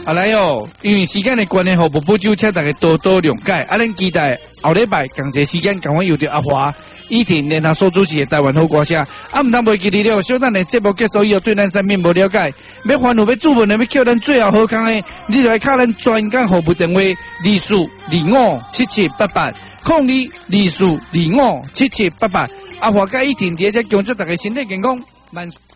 来哦，因为时间的关系，互不久，请大家多多谅解。咱期待后礼拜同齐时间，赶快又到阿华依婷联合所主持的台湾好歌声。唔通袂记得了，小等的节目结束以后，对咱产品无了解，要烦恼要注文的，要叫咱最后好康的，你就来敲咱专岗服务电话242577880224257788。阿华甲依婷伫只恭祝大家身体健康，万。